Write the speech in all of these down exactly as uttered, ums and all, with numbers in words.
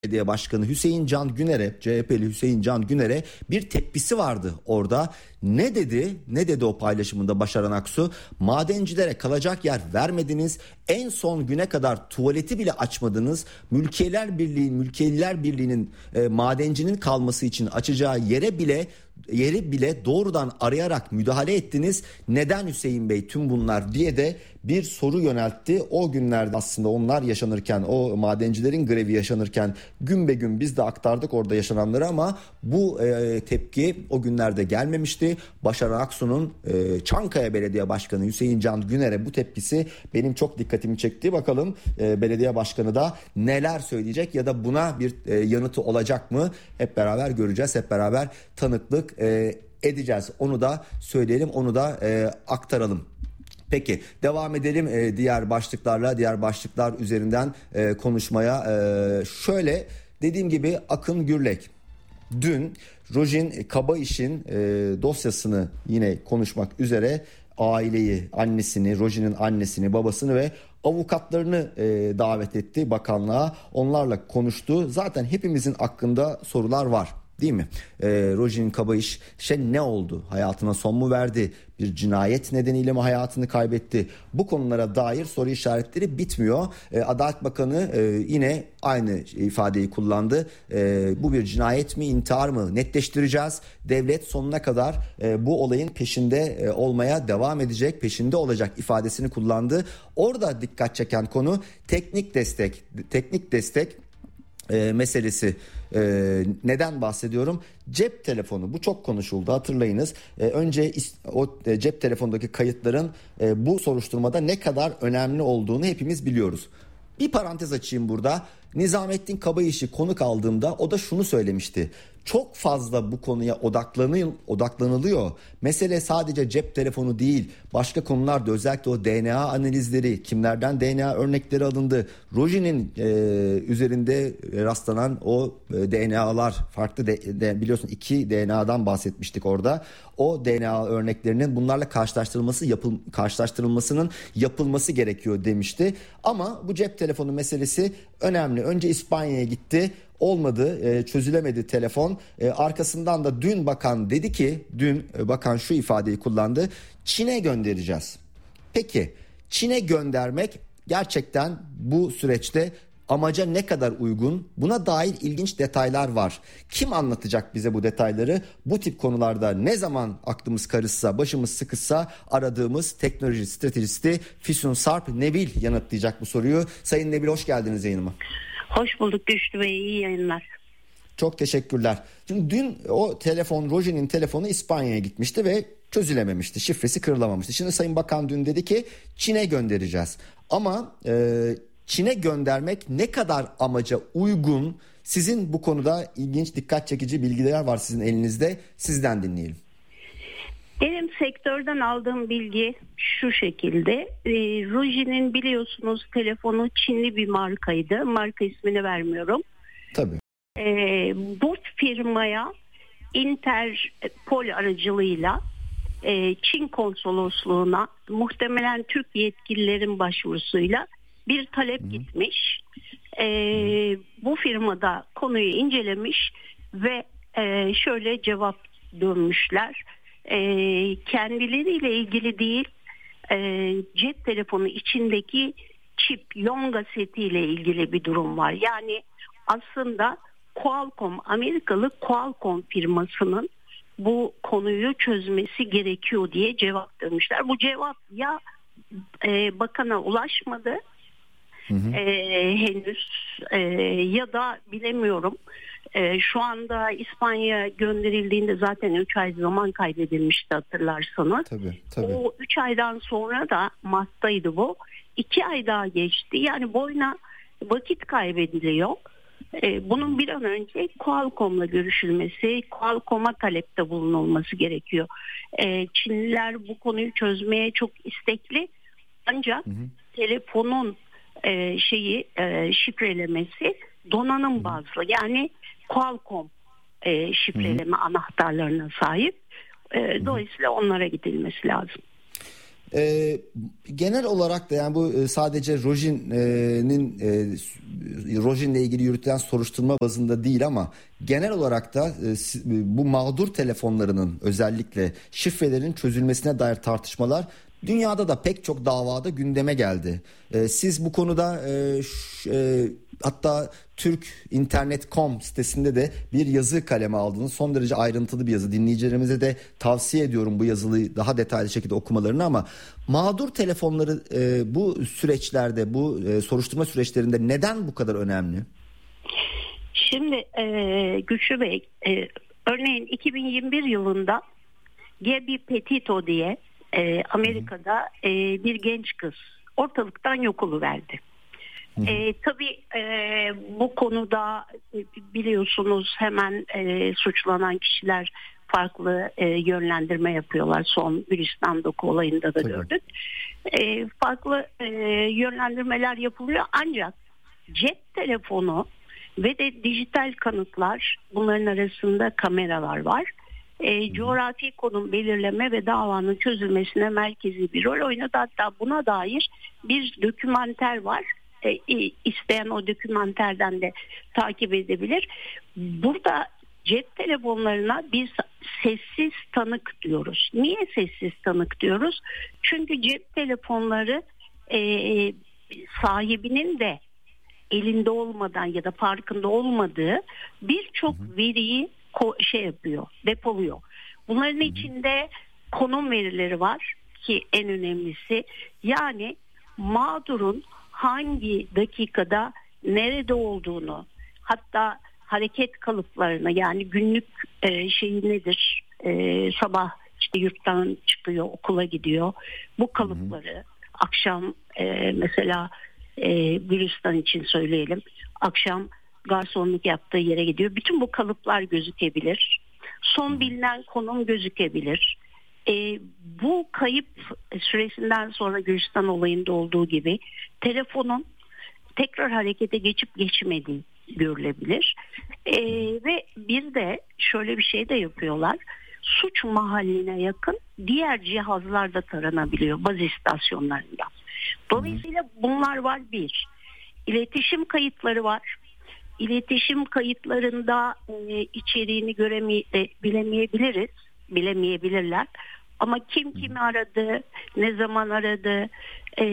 Belediye Başkanı Hüseyin Can Güner'e, C H P'li Hüseyin Can Güner'e bir tepkisi vardı orada. Ne dedi? Ne dedi o paylaşımında Başaran Aksu? Madencilere kalacak yer vermediniz. En son güne kadar tuvaleti bile açmadınız. Mülkiyeler Birliği, Mülkiyeliler Birliği'nin e, madencinin kalması için açacağı yere bile yeri bile doğrudan arayarak müdahale ettiniz. Neden Hüseyin Bey tüm bunlar diye de bir soru yöneltti. O günlerde aslında onlar yaşanırken, o madencilerin grevi yaşanırken gün be gün biz de aktardık orada yaşananları ama bu e, tepki o günlerde gelmemişti. Başaran Aksu'nun e, Çankaya Belediye Başkanı Hüseyin Can Güner'e bu tepkisi benim çok dikkatimi çekti. Bakalım e, belediye başkanı da neler söyleyecek ya da buna bir e, yanıtı olacak mı? Hep beraber göreceğiz, hep beraber tanıklık e, edeceğiz. Onu da söyleyelim, onu da e, aktaralım. Peki devam edelim e, diğer başlıklarla, diğer başlıklar üzerinden e, konuşmaya. E, şöyle dediğim gibi Akın Gürlek dün Rojin Kabayiş'in e, dosyasını yine konuşmak üzere aileyi, annesini, Rojin'in annesini, babasını ve avukatlarını e, davet etti bakanlığa. Onlarla konuştu. Zaten hepimizin hakkında sorular var. Değil mi? E, Rojin Kabayiş şey ne oldu? Hayatına son mu verdi? Bir cinayet nedeniyle mi hayatını kaybetti? Bu konulara dair soru işaretleri bitmiyor. E, Adalet Bakanı e, yine aynı ifadeyi kullandı. E, bu bir cinayet mi, intihar mı? Netleştireceğiz. Devlet sonuna kadar e, bu olayın peşinde e, olmaya devam edecek, peşinde olacak ifadesini kullandı. Orada dikkat çeken konu teknik destek. Teknik destek e, meselesi. Ee, neden bahsediyorum? Cep telefonu, bu çok konuşuldu, hatırlayınız. Ee, önce o e, cep telefondaki kayıtların e, bu soruşturmada ne kadar önemli olduğunu hepimiz biliyoruz. Bir parantez açayım burada. Nizamettin Kabayiş'i konuk aldığımda o da şunu söylemişti. Çok fazla bu konuya odaklanıyor, odaklanılıyor. Mesele sadece cep telefonu değil, başka konularda, özellikle o D N A analizleri, kimlerden D N A örnekleri alındı. Rojin'in e, üzerinde rastlanan o e, D N A'lar farklı, de, de, biliyorsun iki D N A'dan bahsetmiştik orada. O D N A örneklerinin bunlarla karşılaştırılması yapıl, karşılaştırılmasının yapılması gerekiyor demişti. Ama bu cep telefonu meselesi önemli. Önce İspanya'ya gitti. Olmadı, e, çözülemedi telefon. E, arkasından da dün bakan dedi ki, dün e, bakan şu ifadeyi kullandı. Çin'e göndereceğiz. Peki Çin'e göndermek gerçekten bu süreçte amaca ne kadar uygun? Buna dair ilginç detaylar var. Kim anlatacak bize bu detayları? Bu tip konularda ne zaman aklımız karışsa, başımız sıkışsa aradığımız teknoloji stratejisti Füsun Sarp Nebil yanıtlayacak bu soruyu. Sayın Nebil, hoş geldiniz yayınıma. Hoş bulduk Güçlü Bey, iyi yayınlar. Çok teşekkürler. Şimdi dün o telefon, Rojin'in telefonu İspanya'ya gitmişti ve çözülememişti. Şifresi kırılamamıştı. Şimdi Sayın Bakan dün dedi ki Çin'e göndereceğiz. Ama e, Çin'e göndermek ne kadar amaca uygun? Sizin bu konuda ilginç, dikkat çekici bilgiler var sizin elinizde. Sizden dinleyelim. Benim sektörden aldığım bilgi şu şekilde. E, Rojin'in biliyorsunuz telefonu Çinli bir markaydı. Marka ismini vermiyorum. Tabii. E, bu firmaya Interpol aracılığıyla e, Çin konsolosluğuna muhtemelen Türk yetkililerin başvurusuyla bir talep Hı. gitmiş. E, bu firmada konuyu incelemiş ve e, şöyle cevap dönmüşler. E, kendileriyle ilgili değil, e, cep telefonu içindeki çip Yonga setiyle ilgili bir durum var. Yani aslında Qualcomm, Amerikalı Qualcomm firmasının bu konuyu çözmesi gerekiyor diye cevap vermişler. Bu cevap ya e, bakana ulaşmadı hı hı. E, henüz e, ya da bilemiyorum. E, şu anda İspanya gönderildiğinde zaten üç ay zaman kaybedilmişti, hatırlarsanız. Tabii, tabii. O üç aydan sonra da Mart'taydı bu. iki ay daha geçti. Yani boyuna vakit kaybediliyor. E, bunun bir an önce Qualcomm'la görüşülmesi, Qualcomm'a talepte bulunulması gerekiyor. E, Çinliler bu konuyu çözmeye çok istekli. Ancak hı hı. telefonun e, şeyi e, şifrelemesi donanım hı hı. bazlı. Yani Qualcomm e, şifreleme hı hı. anahtarlarına sahip. E, dolayısıyla onlara gidilmesi lazım. E, genel olarak da yani bu sadece Rojin'in e, Rojin'le ilgili yürütülen soruşturma bazında değil ama genel olarak da e, bu mağdur telefonlarının özellikle şifrelerin çözülmesine dair tartışmalar dünyada da pek çok davada gündeme geldi. E, siz bu konuda e, ş, e, hatta Türk internet nokta com sitesinde de bir yazı kaleme aldınız. Son derece ayrıntılı bir yazı. Dinleyicilerimize de tavsiye ediyorum bu yazıyı daha detaylı şekilde okumalarını ama mağdur telefonları e, bu süreçlerde, bu e, soruşturma süreçlerinde neden bu kadar önemli? Şimdi e, Güçlü Bey, e, örneğin iki bin yirmi bir yılında Gabby Petito diye e, Amerika'da e, bir genç kız ortalıktan yok oluverdi. E, tabii e, bu konuda e, biliyorsunuz hemen e, suçlanan kişiler farklı e, yönlendirme yapıyorlar. Son Gülistan'daki olayında da tabii gördük. E, farklı e, yönlendirmeler yapılıyor ancak cep telefonu ve de dijital kanıtlar, bunların arasında kameralar var. E, coğrafi konum belirleme ve davanın çözülmesine merkezi bir rol oynadı. Hatta buna dair bir dokümanter var. E, isteyen o dokümanterden de takip edebilir. Burada cep telefonlarına biz sessiz tanık diyoruz. Niye sessiz tanık diyoruz? Çünkü cep telefonları e, sahibinin de elinde olmadan ya da farkında olmadığı birçok veriyi ko- şey yapıyor, depoluyor. Bunların içinde konum verileri var ki en önemlisi, yani mağdurun hangi dakikada nerede olduğunu, hatta hareket kalıplarını, yani günlük e, şeyi nedir, e, sabah işte yurttan çıkıyor, okula gidiyor, bu kalıpları, hı hı. akşam e, mesela e, Gülistan için söyleyelim, akşam garsonluk yaptığı yere gidiyor, bütün bu kalıplar gözükebilir, son bilinen konum gözükebilir. E, bu kayıp süresinden sonra Gülistan olayında olduğu gibi telefonun tekrar harekete geçip geçmediği görülebilir. E, ve bir de şöyle bir şey de yapıyorlar. Suç mahalline yakın diğer cihazlar da taranabiliyor baz istasyonlarında. Dolayısıyla bunlar var bir. İletişim kayıtları var. İletişim kayıtlarında e, içeriğini göremeye, bilemeyebiliriz. Bilemeyebilirler. Ama kim kimi aradı, ne zaman aradı, e,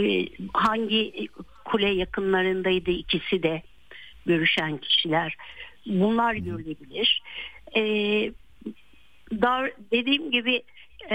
hangi kule yakınlarındaydı ikisi de görüşen kişiler. Bunlar görülebilir. E, dar, dediğim gibi e,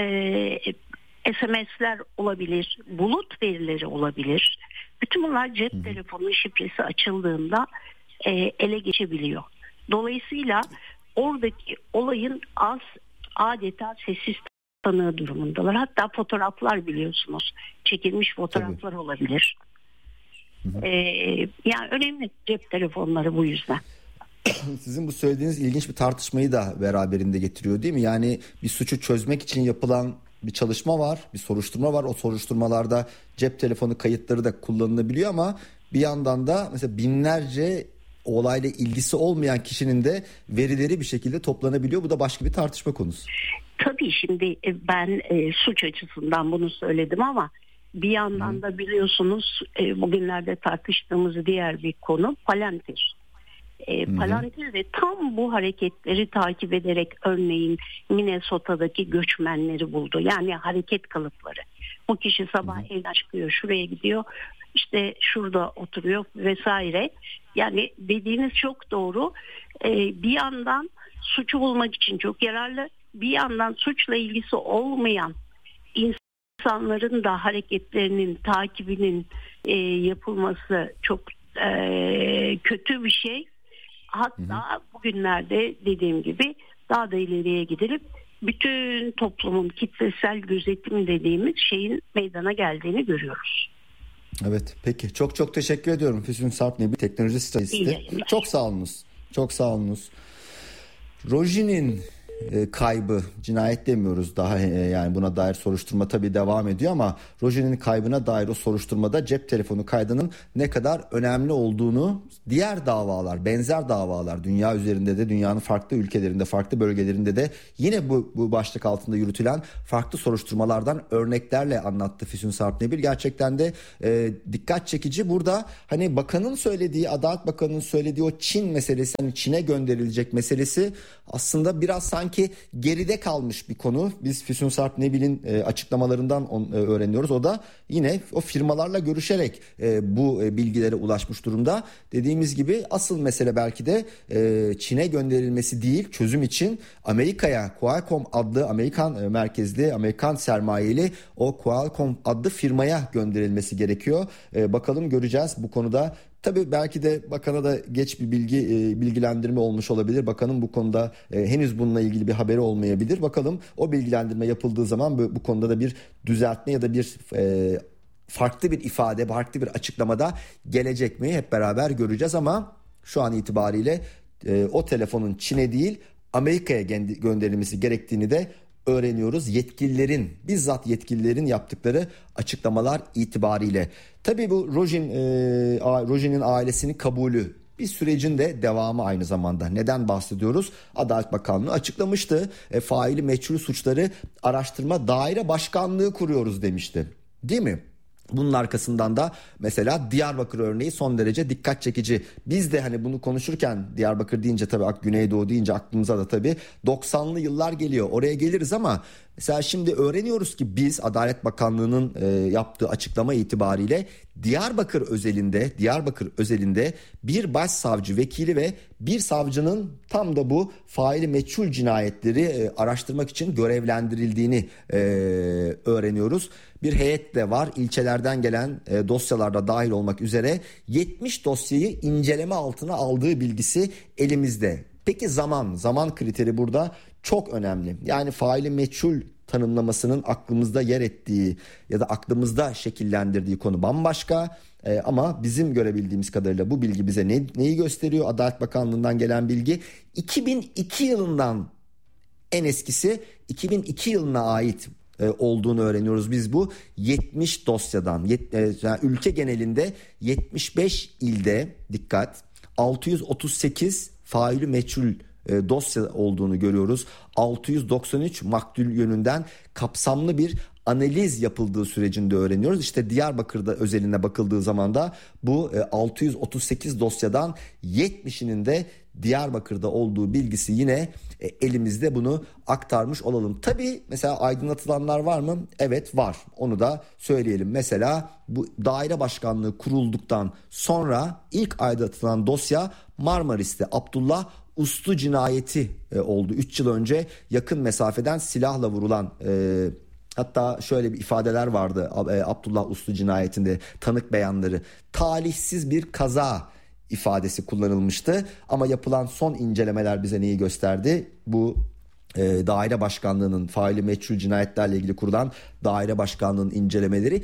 S M S'ler olabilir, bulut verileri olabilir. Bütün bunlar cep Hı. telefonunun şifresi açıldığında e, ele geçebiliyor. Dolayısıyla oradaki olayın az adeta sessiz tanığı durumundalar. Hatta fotoğraflar, biliyorsunuz, çekilmiş fotoğraflar Tabii. olabilir. Hı hı. Ee, yani önemli cep telefonları bu yüzden. Sizin bu söylediğiniz ilginç bir tartışmayı da beraberinde getiriyor değil mi? Yani bir suçu çözmek için yapılan bir çalışma var, bir soruşturma var. O soruşturmalarda cep telefonu kayıtları da kullanılabiliyor ama bir yandan da mesela binlerce olayla ilgisi olmayan kişinin de verileri bir şekilde toplanabiliyor. Bu da başka bir tartışma konusu. Tabii şimdi ben e, suç açısından bunu söyledim ama bir yandan Hı. da biliyorsunuz e, bugünlerde tartıştığımız diğer bir konu Palantir. E, Palantir de tam bu hareketleri takip ederek örneğin Minnesota'daki göçmenleri buldu. Yani hareket kalıpları. O kişi sabah Hı. evden çıkıyor, şuraya gidiyor, işte şurada oturuyor vesaire. Yani dediğiniz çok doğru. E, bir yandan suçu bulmak için çok yararlı. Bir yandan suçla ilgisi olmayan insanların da hareketlerinin takibinin e, yapılması çok e, kötü bir şey. Hatta hı hı. bugünlerde dediğim gibi daha da ileriye gidilip bütün toplumun kitlesel gözetim dediğimiz şeyin meydana geldiğini görüyoruz. Evet, peki. Çok çok teşekkür ediyorum Füsun Sarp Nebi, teknoloji stratejisi. Çok sağ olunuz. Çok sağ olunuz. Rojin'in e, kaybı, cinayet demiyoruz daha, e, yani buna dair soruşturma tabii devam ediyor ama Roji'nin kaybına dair o soruşturmada cep telefonu kaydının ne kadar önemli olduğunu diğer davalar, benzer davalar dünya üzerinde de, dünyanın farklı ülkelerinde, farklı bölgelerinde de yine bu, bu başlık altında yürütülen farklı soruşturmalardan örneklerle anlattı Füsun Sarp Nebil. Gerçekten de e, dikkat çekici. Burada hani bakanın söylediği, Adalet Bakanı'nın söylediği o Çin meselesi, hani Çin'e gönderilecek meselesi aslında biraz sanki geride kalmış bir konu. Biz Füsun Sarp Nebil'in e, açıklamalarından on, e, öğreniyoruz. O da yine o firmalarla görüşerek e, bu e, bilgilere ulaşmış durumda. Dediğimiz gibi asıl mesele belki de e, Çin'e gönderilmesi değil, çözüm için Amerika'ya Qualcomm adlı Amerikan e, merkezli, Amerikan sermayeli o Qualcomm adlı firmaya gönderilmesi gerekiyor. E, bakalım, göreceğiz bu konuda. Tabii belki de bakana da geç bir bilgi e, bilgilendirme olmuş olabilir. Bakanın bu konuda e, henüz bununla ilgili bir haberi olmayabilir. Bakalım o bilgilendirme yapıldığı zaman bu, bu konuda da bir düzeltme ya da bir e, farklı bir ifade, farklı bir açıklamada gelecek mi, hep beraber göreceğiz. Ama şu an itibariyle e, o telefonun Çin'e değil Amerika'ya gönderilmesi gerektiğini de öğreniyoruz. Yetkililerin, bizzat yetkililerin yaptıkları açıklamalar itibariyle. Tabii bu Rojin, e, Rojin'in ailesinin kabulü bir sürecin de devamı aynı zamanda. Neden bahsediyoruz? Adalet Bakanlığı açıklamıştı. E, faili meçhul suçları araştırma daire başkanlığı kuruyoruz demişti. Değil mi? Bunun arkasından da mesela Diyarbakır örneği son derece dikkat çekici. Biz de hani bunu konuşurken Diyarbakır deyince tabii Güneydoğu deyince aklımıza da tabii doksanlı yıllar geliyor. Oraya geliriz ama mesela şimdi öğreniyoruz ki biz Adalet Bakanlığı'nın e, yaptığı açıklama itibariyle Diyarbakır özelinde Diyarbakır özelinde bir başsavcı vekili ve bir savcının tam da bu faili meçhul cinayetleri e, araştırmak için görevlendirildiğini e, öğreniyoruz. Bir heyet de var. İlçelerden gelen e, dosyalarda dahil olmak üzere yetmiş dosyayı inceleme altına aldığı bilgisi elimizde. Peki zaman, zaman kriteri burada çok önemli. Yani faili meçhul tanımlamasının aklımızda yer ettiği ya da aklımızda şekillendirdiği konu bambaşka. Ee, ama bizim görebildiğimiz kadarıyla bu bilgi bize ne, neyi gösteriyor? Adalet Bakanlığı'ndan gelen bilgi iki bin iki yılından, en eskisi iki bin iki yılına ait e, olduğunu öğreniyoruz biz bu yetmiş dosyadan. Yet, e, yani ülke genelinde yetmiş beş ilde, dikkat, altı yüz otuz sekiz faili meçhul e, dosya olduğunu görüyoruz. altı yüz doksan üç maktul yönünden kapsamlı bir analiz yapıldığı sürecinde öğreniyoruz. İşte Diyarbakır'da özeline bakıldığı zaman da bu e, altı yüz otuz sekiz dosyadan yetmişinin de Diyarbakır'da olduğu bilgisi yine e, elimizde, bunu aktarmış olalım. Tabii mesela aydınlatılanlar var mı? Evet, var. Onu da söyleyelim. Mesela bu daire başkanlığı kurulduktan sonra ilk aydınlatılan dosya Marmaris'te Abdullah Uslu cinayeti e, oldu. üç yıl önce yakın mesafeden silahla vurulan, e, hatta şöyle bir ifadeler vardı e, Abdullah Uslu cinayetinde, tanık beyanları. Talihsiz bir kaza ifadesi kullanılmıştı ama yapılan son incelemeler bize neyi gösterdi? Bu e, daire başkanlığının faili meçhul cinayetlerle ilgili kurulan daire başkanlığının incelemeleri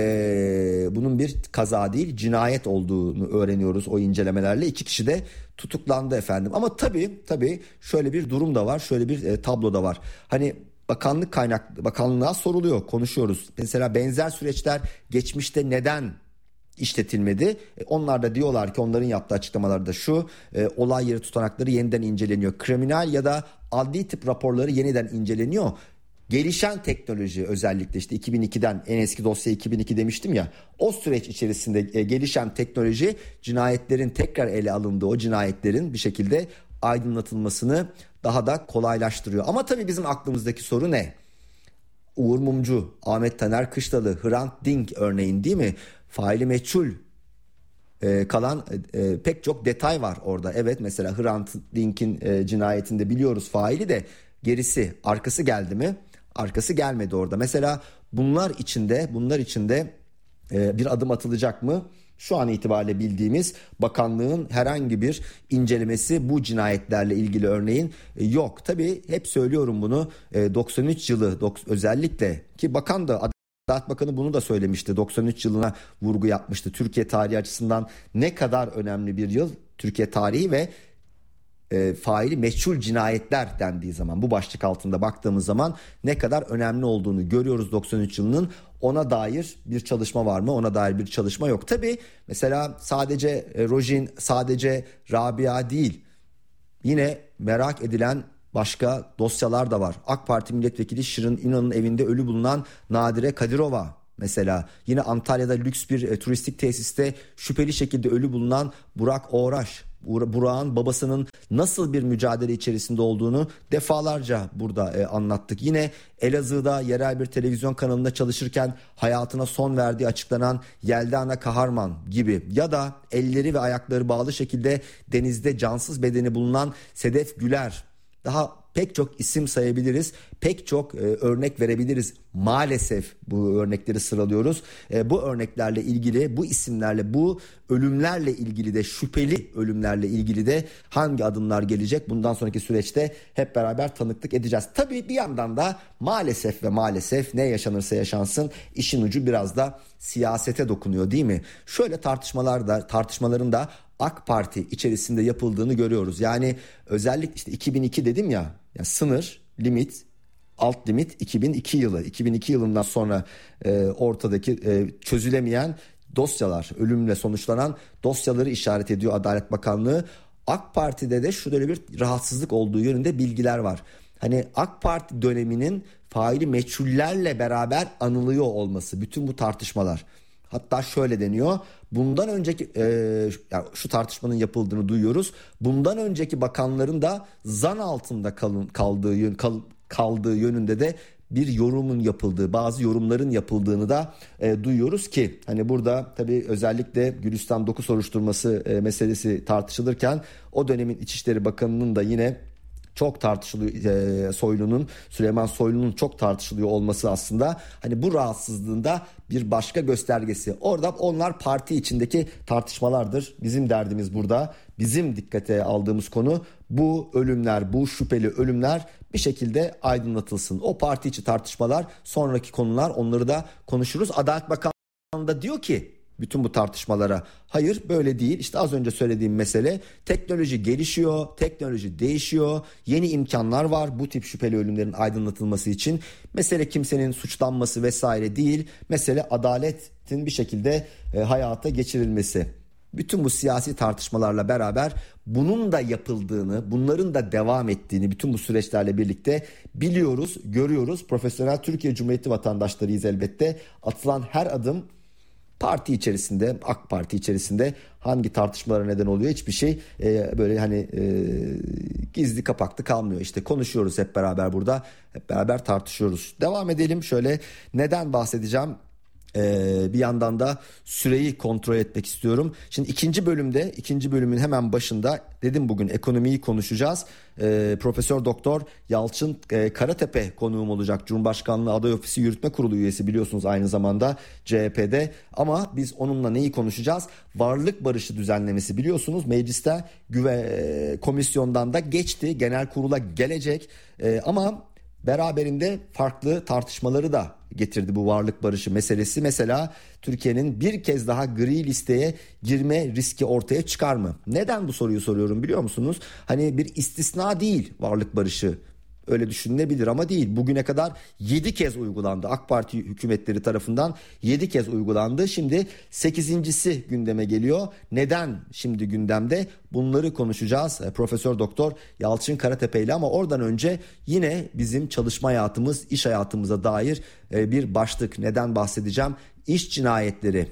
e, bunun bir kaza değil cinayet olduğunu öğreniyoruz o incelemelerle. İki kişi de tutuklandı efendim. Ama tabii tabii şöyle bir durum da var, şöyle bir e, tablo da var. Hani bakanlık kaynak bakanlığa soruluyor, konuşuyoruz. Mesela benzer süreçler geçmişte neden işletilmedi? Onlar da diyorlar ki, onların yaptığı açıklamalarda şu: e, olay yeri tutanakları yeniden inceleniyor. Kriminal ya da adli tıp raporları yeniden inceleniyor. Gelişen teknoloji, özellikle işte iki bin ikiden, en eski dosya iki bin iki demiştim ya, o süreç içerisinde e, gelişen teknoloji cinayetlerin tekrar ele alındığı, o cinayetlerin bir şekilde aydınlatılmasını daha da kolaylaştırıyor. Ama tabii bizim aklımızdaki soru ne? Uğur Mumcu, Ahmet Taner Kışlalı, Hrant Dink örneğin, değil mi? Faili meçhul e, kalan e, pek çok detay var orada. Evet, mesela Hrant Dink'in e, cinayetinde biliyoruz faili de, gerisi, arkası geldi mi? Arkası gelmedi orada. Mesela bunlar içinde, bunlar içinde e, bir adım atılacak mı? Şu an itibariyle bildiğimiz bakanlığın herhangi bir incelemesi bu cinayetlerle ilgili örneğin yok. Tabii hep söylüyorum bunu, doksan üç yılı özellikle, ki bakan da, Adalet Bakanı bunu da söylemişti, doksan üç yılına vurgu yapmıştı. Türkiye tarihi açısından ne kadar önemli bir yıl Türkiye tarihi ve e, faili meçhul cinayetler dendiği zaman, bu başlık altında baktığımız zaman ne kadar önemli olduğunu görüyoruz doksan üç yılının. Ona dair bir çalışma var mı? Ona dair bir çalışma yok. Tabii mesela sadece e, Rojin, sadece Rabia değil. Yine merak edilen başka dosyalar da var. AK Parti milletvekili Şirin İnan'ın evinde ölü bulunan Nadire Kadirova mesela. Yine Antalya'da lüks bir e, turistik tesiste şüpheli şekilde ölü bulunan Burak Oğraş. Burak'ın babasının nasıl bir mücadele içerisinde olduğunu defalarca burada e, anlattık. Yine Elazığ'da yerel bir televizyon kanalında çalışırken hayatına son verdiği açıklanan Yeldana Kaharman gibi, ya da elleri ve ayakları bağlı şekilde denizde cansız bedeni bulunan Sedef Güler. Daha pek çok isim sayabiliriz, pek çok e, örnek verebiliriz. Maalesef bu örnekleri sıralıyoruz. E, bu örneklerle ilgili, bu isimlerle, bu ölümlerle ilgili de, şüpheli ölümlerle ilgili de hangi adımlar gelecek? Bundan sonraki süreçte hep beraber tanıklık edeceğiz. Tabii bir yandan da maalesef ve maalesef ne yaşanırsa yaşansın işin ucu biraz da siyasete dokunuyor, değil mi? Şöyle tartışmalarda, tartışmaların da AK Parti içerisinde yapıldığını görüyoruz. Yani özellikle işte iki bin iki dedim ya, yani sınır, limit, alt limit iki bin iki yılı. iki bin iki yılından sonra e, ortadaki e, çözülemeyen dosyalar, ölümle sonuçlanan dosyaları işaret ediyor Adalet Bakanlığı. AK Parti'de de şöyle bir rahatsızlık olduğu yönünde bilgiler var. Hani AK Parti döneminin faili meçhullerle beraber anılıyor olması, bütün bu tartışmalar. Hatta şöyle deniyor. Bundan önceki e, yani şu tartışmanın yapıldığını duyuyoruz. Bundan önceki bakanların da zan altında kalın, kaldığı yön, kal, kaldığı yönünde de bir yorumun yapıldığı, bazı yorumların yapıldığını da e, duyuyoruz ki hani burada tabii özellikle Gülistan Dokuz soruşturması e, meselesi tartışılırken o dönemin İçişleri Bakanı'nın da yine çok tartışılıyor, e, Soylu'nun, Süleyman Soylu'nun çok tartışılıyor olması aslında hani bu rahatsızlığında bir başka göstergesi. Orada onlar parti içindeki tartışmalardır. Bizim derdimiz burada, bizim dikkate aldığımız konu bu ölümler, bu şüpheli ölümler bir şekilde aydınlatılsın. O parti içi tartışmalar, sonraki konular, onları da konuşuruz. Adalet Bakanlığı da diyor ki bütün bu tartışmalara hayır böyle değil. İşte az önce söylediğim mesele, teknoloji gelişiyor, teknoloji değişiyor, yeni imkanlar var bu tip şüpheli ölümlerin aydınlatılması için. Mesele kimsenin suçlanması vesaire değil, mesele adaletin bir şekilde e, hayata geçirilmesi. Bütün bu siyasi tartışmalarla beraber bunun da yapıldığını, bunların da devam ettiğini bütün bu süreçlerle birlikte biliyoruz, görüyoruz. Profesyonel Türkiye Cumhuriyeti vatandaşlarıyız elbette. Atılan her adım parti içerisinde, AK Parti içerisinde hangi tartışmalara neden oluyor? Hiçbir şey e, böyle hani e, gizli kapaklı kalmıyor. İşte konuşuyoruz hep beraber burada, hep beraber tartışıyoruz. Devam edelim. Şöyle neden bahsedeceğim? Ee, bir yandan da süreyi kontrol etmek istiyorum. Şimdi ikinci bölümde, ikinci bölümün hemen başında dedim bugün ekonomiyi konuşacağız. Ee, Profesör Doktor Yalçın e, Karatepe konuğum olacak. Cumhurbaşkanlığı Aday Ofisi Yürütme Kurulu üyesi, biliyorsunuz aynı zamanda C H P'de. Ama biz onunla neyi konuşacağız? Varlık barışı düzenlemesi, biliyorsunuz mecliste güve komisyondan da geçti. Genel kurula gelecek e, ama beraberinde farklı tartışmaları da getirdi bu varlık barışı meselesi. Mesela Türkiye'nin bir kez daha gri listeye girme riski ortaya çıkar mı? Neden bu soruyu soruyorum biliyor musunuz? Hani bir istisna değil varlık barışı. Öyle düşünülebilir ama değil. Bugüne kadar yedi kez uygulandı. AK Parti hükümetleri tarafından yedi kez uygulandı. Şimdi sekizincisi gündeme geliyor. Neden şimdi gündemde? Bunları konuşacağız Profesör Doktor Yalçın Karatepe ile, ama oradan önce yine bizim çalışma hayatımız, iş hayatımıza dair bir başlık. Neden bahsedeceğim? İş cinayetleri.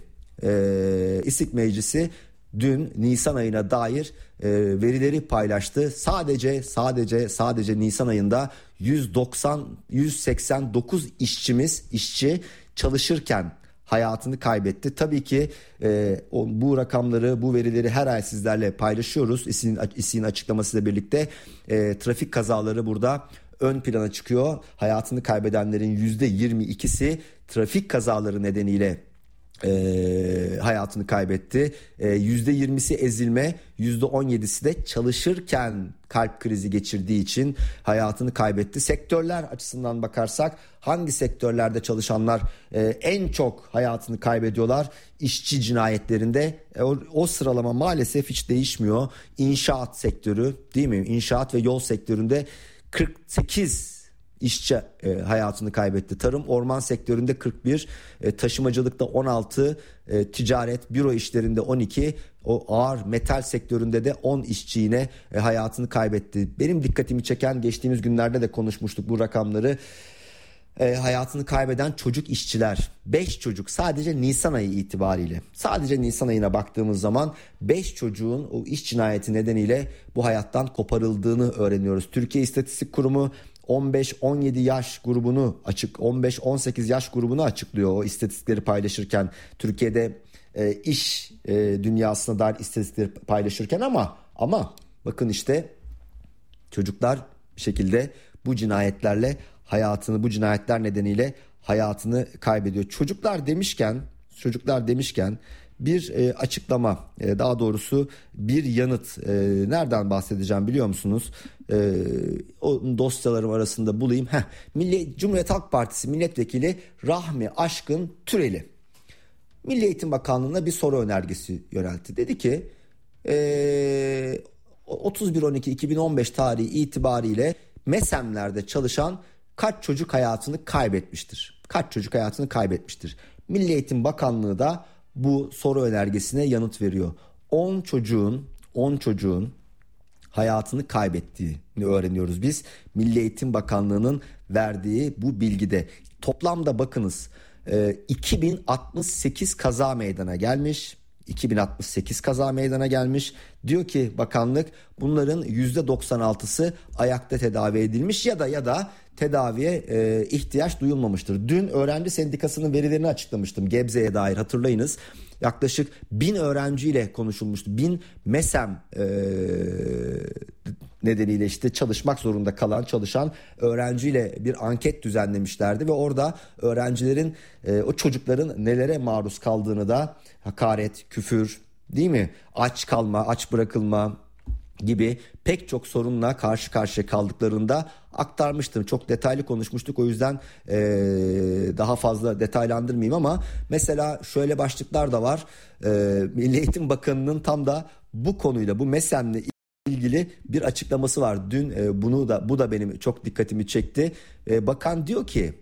Ee, İstik Meclisi dün Nisan ayına dair e, verileri paylaştı. Sadece sadece sadece Nisan ayında yüz doksan yüz seksen dokuz işçimiz işçi çalışırken hayatını kaybetti. Tabii ki e, o, bu rakamları, bu verileri her ay sizlerle paylaşıyoruz. İSİ'nin, İSİ'nin açıklamasıyla birlikte e, trafik kazaları burada ön plana çıkıyor. Hayatını kaybedenlerin yüzde yirmi ikisi trafik kazaları nedeniyle e, hayatını kaybetti. E, yüzde yirmisi ezilme, yüzde on yedisi de çalışırken kalp krizi geçirdiği için hayatını kaybetti. Sektörler açısından bakarsak hangi sektörlerde çalışanlar e, en çok hayatını kaybediyorlar? İşçi cinayetlerinde e, o, o sıralama maalesef hiç değişmiyor. İnşaat sektörü, değil mi? İnşaat ve yol sektöründe kırk sekiz işçi e, hayatını kaybetti. Tarım, orman sektöründe kırk bir, e, taşımacılıkta on altı, e, ticaret, büro işlerinde on iki, o ağır metal sektöründe de on işçi yine e, hayatını kaybetti. Benim dikkatimi çeken, geçtiğimiz günlerde de konuşmuştuk bu rakamları. E, hayatını kaybeden çocuk işçiler, beş çocuk sadece Nisan ayı itibariyle, sadece Nisan ayına baktığımız zaman beş çocuğun o iş cinayeti nedeniyle bu hayattan koparıldığını öğreniyoruz. Türkiye İstatistik Kurumu on beş on yedi yaş grubunu açık, on beş on sekiz yaş grubunu açıklıyor o istatistikleri paylaşırken. Türkiye'de e, iş e, dünyasına dair istatistikleri paylaşırken ama ama bakın işte çocuklar bir şekilde bu cinayetlerle hayatını, bu cinayetler nedeniyle hayatını kaybediyor. Çocuklar demişken, çocuklar demişken bir e, açıklama, e, daha doğrusu bir yanıt, e, nereden bahsedeceğim biliyor musunuz? E, o dosyalarım arasında bulayım. Heh, Milli Cumhuriyet Halk Partisi Milletvekili Rahmi Aşkın Türeli Milli Eğitim Bakanlığı'na bir soru önergesi yöneltti. Dedi ki e, otuz bir on iki iki bin on beş tarihi itibariyle MESEM'lerde çalışan kaç çocuk hayatını kaybetmiştir? Kaç çocuk hayatını kaybetmiştir? Milli Eğitim Bakanlığı da bu soru önergesine yanıt veriyor. on çocuğun on çocuğun hayatını kaybettiğini öğreniyoruz biz. Milli Eğitim Bakanlığı'nın verdiği bu bilgide. Toplamda bakınız iki bin altmış sekiz kaza meydana gelmiş. iki bin altmış sekiz kaza meydana gelmiş. Diyor ki bakanlık bunların yüzde doksan altısı ayakta tedavi edilmiş ya da ya da tedaviye e, ihtiyaç duyulmamıştır. Dün öğrenci sendikasının verilerini açıklamıştım Gebze'ye dair, hatırlayınız. Yaklaşık bin öğrenciyle konuşulmuştu. Bin MESEM e, nedeniyle işte çalışmak zorunda kalan, çalışan öğrenciyle bir anket düzenlemişlerdi ve orada öğrencilerin, e, o çocukların nelere maruz kaldığını da, hakaret, küfür, değil mi? Aç kalma, aç bırakılma gibi pek çok sorunla karşı karşıya kaldıklarında aktarmıştım. Çok detaylı konuşmuştuk, o yüzden ee, daha fazla detaylandırmayayım ama mesela şöyle başlıklar da var. Ee, Milli Eğitim Bakanı'nın tam da bu konuyla, bu MESEM'le ilgili bir açıklaması var. Dün e, bunu da bu da benim çok dikkatimi çekti. E, bakan diyor ki,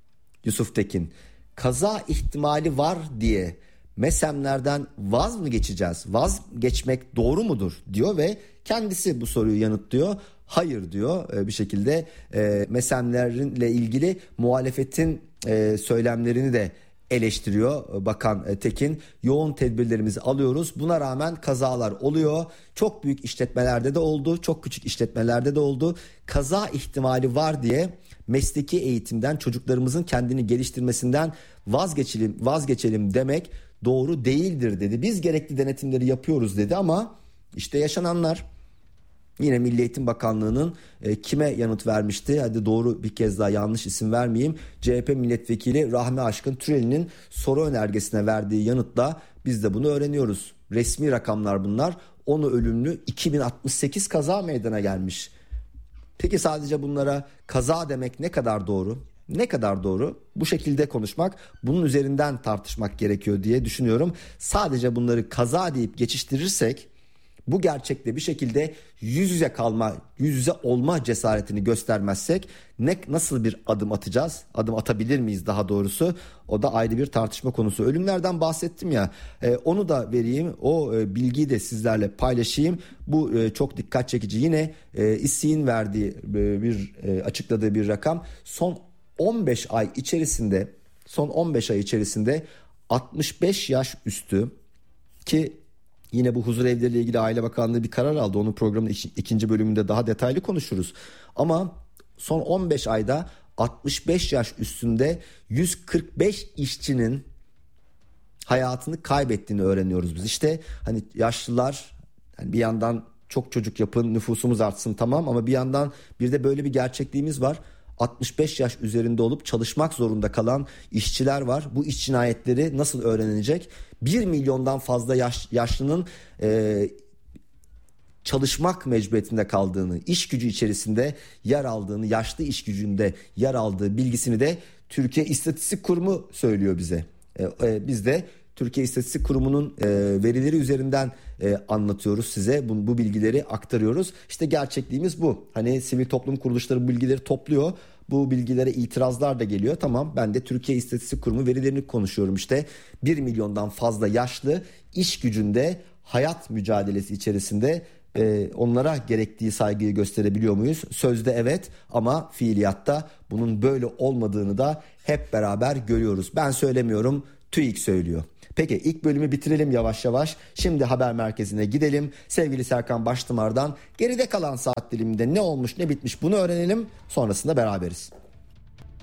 Yusuf Tekin, kaza ihtimali var diye MESEM'lerden vaz mı geçeceğiz? Vazgeçmek doğru mudur diyor ve kendisi bu soruyu yanıtlıyor. Hayır diyor e, bir şekilde. E, MESEM'lerle ilgili muhalefetin e, söylemlerini de eleştiriyor Bakan Tekin. Yoğun tedbirlerimizi alıyoruz. Buna rağmen kazalar oluyor. Çok büyük işletmelerde de oldu, çok küçük işletmelerde de oldu. Kaza ihtimali var diye mesleki eğitimden, çocuklarımızın kendini geliştirmesinden vazgeçelim, vazgeçelim demek doğru değildir dedi. Biz gerekli denetimleri yapıyoruz dedi ama işte yaşananlar. Yine Milli Eğitim Bakanlığı'nın e, kime yanıt vermişti? Hadi doğru bir kez daha yanlış isim vermeyeyim. C H P Milletvekili Rahmi Aşkın Türeli'nin soru önergesine verdiği yanıtla biz de bunu öğreniyoruz. Resmi rakamlar bunlar. onu ölümlü, iki bin altmış sekiz kaza meydana gelmiş. Peki sadece bunlara kaza demek ne kadar doğru? Ne kadar doğru? Bu şekilde konuşmak, bunun üzerinden tartışmak gerekiyor diye düşünüyorum. Sadece bunları kaza deyip geçiştirirsek, bu gerçekle bir şekilde yüz yüze kalma, yüz yüze olma cesaretini göstermezsek ne, nasıl bir adım atacağız? Adım atabilir miyiz daha doğrusu? O da ayrı bir tartışma konusu. Ölümlerden bahsettim ya, e, onu da vereyim. O e, bilgiyi de sizlerle paylaşayım. Bu e, çok dikkat çekici. Yine e, İSİ'nin verdiği e, bir e, açıkladığı bir rakam. Son on beş ay içerisinde, son on beş ay içerisinde altmış beş yaş üstü, ki yine bu huzur evleriyle ilgili Aile Bakanlığı bir karar aldı. Onun programın ikinci bölümünde daha detaylı konuşuruz. Ama son on beş ayda altmış beş yaş üstünde yüz kırk beş işçinin hayatını kaybettiğini öğreniyoruz biz. İşte hani yaşlılar, yani bir yandan çok çocuk yapın, nüfusumuz artsın, tamam, ama bir yandan bir de böyle bir gerçekliğimiz var. altmış beş yaş üzerinde olup çalışmak zorunda kalan işçiler var. Bu iş cinayetleri nasıl öğrenilecek? bir milyondan fazla yaş, yaşlının e, çalışmak mecburiyetinde kaldığını, iş gücü içerisinde yer aldığını, yaşlı iş gücünde yer aldığı bilgisini de Türkiye İstatistik Kurumu söylüyor bize. E, e, biz de Türkiye İstatistik Kurumu'nun e, verileri üzerinden e, anlatıyoruz size. Bu, bu bilgileri aktarıyoruz. İşte gerçekliğimiz bu. Hani sivil toplum kuruluşları bu bilgileri topluyor. Bu bilgilere itirazlar da geliyor. Tamam, ben de Türkiye İstatistik Kurumu verilerini konuşuyorum işte. bir milyondan fazla yaşlı iş gücünde hayat mücadelesi içerisinde, e, onlara gerektiği saygıyı gösterebiliyor muyuz? Sözde evet, ama fiiliyatta bunun böyle olmadığını da hep beraber görüyoruz. Ben söylemiyorum, TÜİK söylüyor. Peki, ilk bölümü bitirelim yavaş yavaş. Şimdi haber merkezine gidelim. Sevgili Serkan Baştımar'dan geride kalan saat diliminde ne olmuş ne bitmiş bunu öğrenelim. Sonrasında beraberiz.